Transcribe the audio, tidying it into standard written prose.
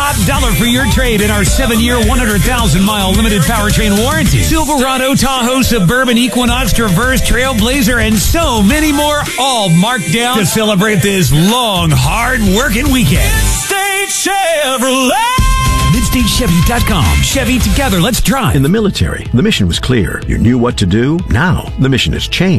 top dollar for your trade in our 7-year, 100,000-mile limited powertrain warranty. Silverado, Tahoe, Suburban, Equinox, Traverse, Trailblazer, and so many more, all marked down to celebrate this long, hard-working weekend. Midstate Chevrolet! MidstateChevy.com. Chevy, together, let's drive. In the military, the mission was clear. You knew what to do. Now, the mission has changed.